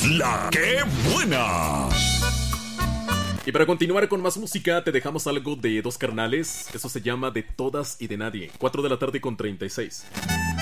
La que buena. Y para continuar con más música, te dejamos algo de Dos Carnales. Eso se llama De Todas y de Nadie. 4 de la tarde con 36.